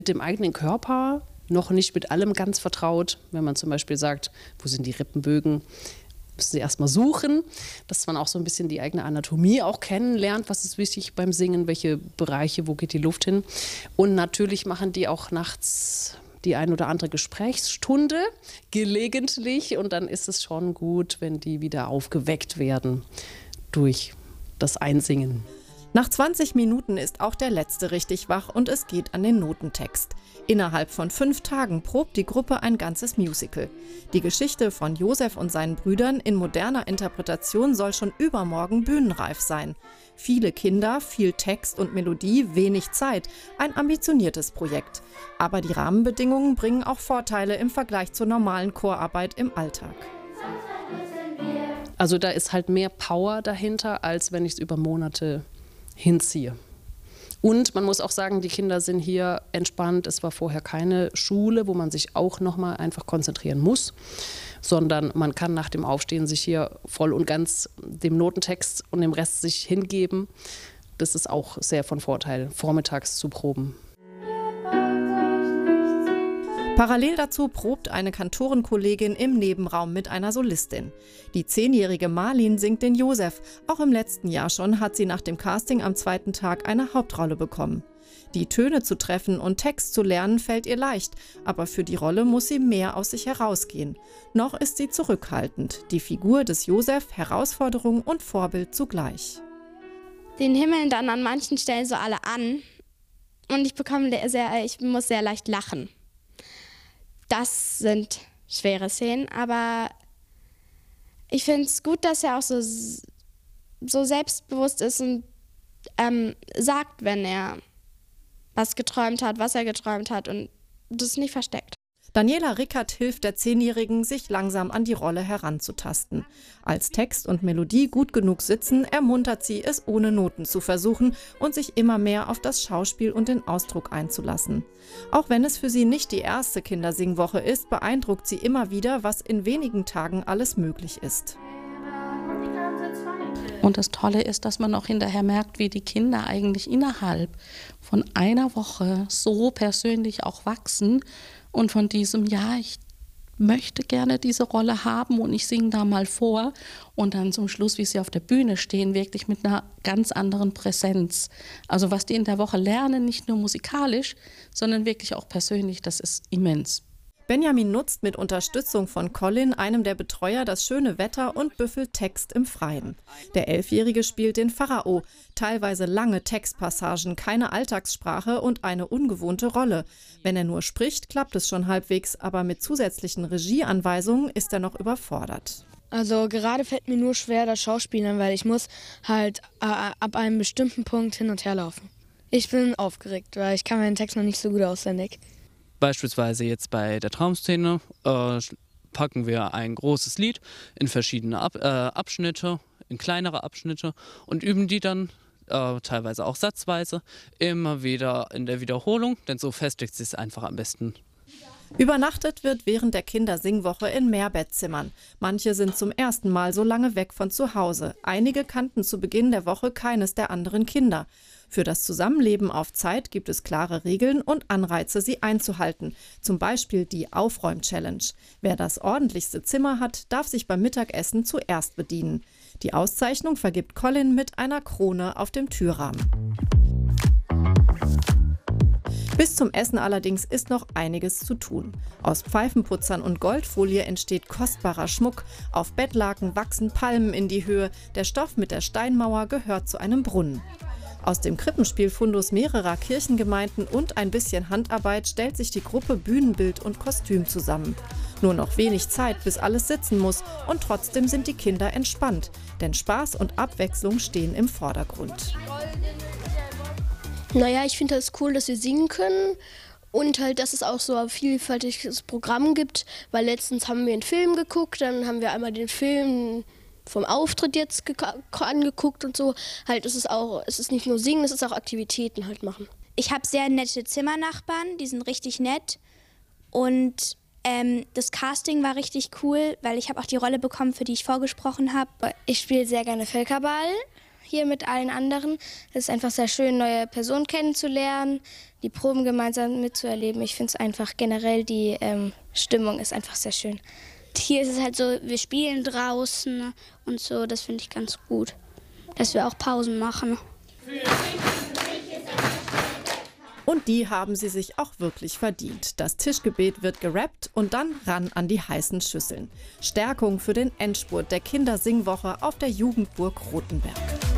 Mit dem eigenen Körper noch nicht mit allem ganz vertraut. Wenn man zum Beispiel sagt, wo sind die Rippenbögen, müssen Sie erstmal suchen, dass man auch so ein bisschen die eigene Anatomie auch kennenlernt. Was ist wichtig beim Singen, welche Bereiche, wo geht die Luft hin. Und natürlich machen die auch nachts die ein oder andere Gesprächsstunde, gelegentlich. Und dann ist es schon gut, wenn die wieder aufgeweckt werden durch das Einsingen. Nach 20 Minuten ist auch der Letzte richtig wach und es geht an den Notentext. Innerhalb von 5 Tagen probt die Gruppe ein ganzes Musical. Die Geschichte von Josef und seinen Brüdern in moderner Interpretation soll schon übermorgen bühnenreif sein. Viele Kinder, viel Text und Melodie, wenig Zeit. Ein ambitioniertes Projekt. Aber die Rahmenbedingungen bringen auch Vorteile im Vergleich zur normalen Chorarbeit im Alltag. Also da ist halt mehr Power dahinter, als wenn ich es über Monate hinziehe. Und man muss auch sagen, die Kinder sind hier entspannt. Es war vorher keine Schule, wo man sich auch nochmal einfach konzentrieren muss, sondern man kann nach dem Aufstehen sich hier voll und ganz dem Notentext und dem Rest sich hingeben. Das ist auch sehr von Vorteil, vormittags zu proben. Parallel dazu probt eine Kantorenkollegin im Nebenraum mit einer Solistin. Die 10-jährige Marlin singt den Josef. Auch im letzten Jahr schon hat sie nach dem Casting am 2. Tag eine Hauptrolle bekommen. Die Töne zu treffen und Text zu lernen fällt ihr leicht, aber für die Rolle muss sie mehr aus sich herausgehen. Noch ist sie zurückhaltend. Die Figur des Josef, Herausforderung und Vorbild zugleich. Den himmeln dann an manchen Stellen so alle an und ich muss sehr leicht lachen. Das sind schwere Szenen, aber ich finde es gut, dass er auch so selbstbewusst ist und sagt, wenn er was geträumt hat, was er geträumt hat und das nicht versteckt. Daniela Rickert hilft der 10-Jährigen, sich langsam an die Rolle heranzutasten. Als Text und Melodie gut genug sitzen, ermuntert sie, es ohne Noten zu versuchen und sich immer mehr auf das Schauspiel und den Ausdruck einzulassen. Auch wenn es für sie nicht die erste Kindersingwoche ist, beeindruckt sie immer wieder, was in wenigen Tagen alles möglich ist. Und das Tolle ist, dass man auch hinterher merkt, wie die Kinder eigentlich innerhalb von einer Woche so persönlich auch wachsen und von diesem, ja, ich möchte gerne diese Rolle haben und ich singe da mal vor und dann zum Schluss, wie sie auf der Bühne stehen, wirklich mit einer ganz anderen Präsenz. Also was die in der Woche lernen, nicht nur musikalisch, sondern wirklich auch persönlich, das ist immens. Benjamin nutzt mit Unterstützung von Colin, einem der Betreuer, das schöne Wetter und büffelt Text im Freien. Der 11-Jährige spielt den Pharao. Teilweise lange Textpassagen, keine Alltagssprache und eine ungewohnte Rolle. Wenn er nur spricht, klappt es schon halbwegs, aber mit zusätzlichen Regieanweisungen ist er noch überfordert. Also gerade fällt mir nur schwer das Schauspielern, weil ich muss halt ab einem bestimmten Punkt hin und her laufen. Ich bin aufgeregt, weil ich kann meinen Text noch nicht so gut auswendig. Beispielsweise jetzt bei der Traumszene packen wir ein großes Lied in verschiedene Abschnitte, in kleinere Abschnitte und üben die dann teilweise auch satzweise immer wieder in der Wiederholung, denn so festigt sich es einfach am besten. Übernachtet wird während der Kindersingwoche in Mehrbettzimmern. Manche sind zum ersten Mal so lange weg von zu Hause. Einige kannten zu Beginn der Woche keines der anderen Kinder. Für das Zusammenleben auf Zeit gibt es klare Regeln und Anreize, sie einzuhalten. Zum Beispiel die Aufräum-Challenge. Wer das ordentlichste Zimmer hat, darf sich beim Mittagessen zuerst bedienen. Die Auszeichnung vergibt Colin mit einer Krone auf dem Türrahmen. Bis zum Essen allerdings ist noch einiges zu tun. Aus Pfeifenputzern und Goldfolie entsteht kostbarer Schmuck. Auf Bettlaken wachsen Palmen in die Höhe. Der Stoff mit der Steinmauer gehört zu einem Brunnen. Aus dem Krippenspielfundus mehrerer Kirchengemeinden und ein bisschen Handarbeit stellt sich die Gruppe Bühnenbild und Kostüm zusammen. Nur noch wenig Zeit, bis alles sitzen muss und trotzdem sind die Kinder entspannt, denn Spaß und Abwechslung stehen im Vordergrund. Naja, ich finde es cool, dass wir singen können und halt, dass es auch so ein vielfältiges Programm gibt, weil letztens haben wir einen Film geguckt, dann haben wir einmal den Film vom Auftritt jetzt angeguckt und so. Halt, es ist nicht nur singen, es ist auch Aktivitäten halt machen. Ich habe sehr nette Zimmernachbarn, die sind richtig nett und das Casting war richtig cool, weil ich habe auch die Rolle bekommen, für die ich vorgesprochen habe. Ich spiele sehr gerne Völkerball. hier mit allen anderen. Es ist einfach sehr schön, neue Personen kennenzulernen, die Proben gemeinsam mitzuerleben. Ich finde es einfach generell, die Stimmung ist einfach sehr schön. Hier ist es halt so, wir spielen draußen und so, das finde ich ganz gut, dass wir auch Pausen machen. Und die haben sie sich auch wirklich verdient. Das Tischgebet wird gerappt und dann ran an die heißen Schüsseln. Stärkung für den Endspurt der Kindersingwoche auf der Jugendburg Rothenberg.